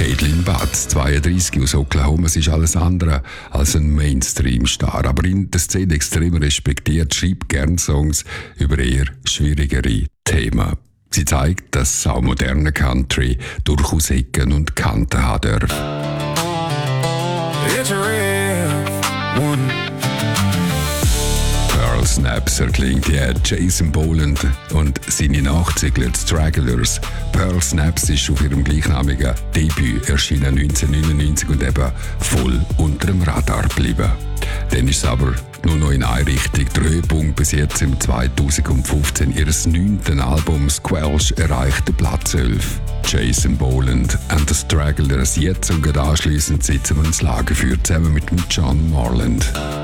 Caitlin Batts, 32 aus Oklahoma, sie ist alles andere als ein Mainstream-Star, aber in der Szene extrem respektiert, schreibt gern Songs über eher schwierigere Themen. Sie zeigt, dass auch moderne Country durchaus Ecken und Kanten haben darf. Pearl Snaps erklingt Jason Boland und seine Nachzügler die Stragglers. Pearl Snaps ist auf ihrem gleichnamigen Debüt erschienen 1999 und eben voll unter dem Radar geblieben. Dann ist es aber nur noch in eine Richtung. Der Höhepunkt bis jetzt im 2015 ihres 9. Albums Squelch erreichte Platz 11. Jason Boland and the Stragglers jetzt und anschliessend sitzen wir ins Lagerfeuer zusammen mit dem John Marland.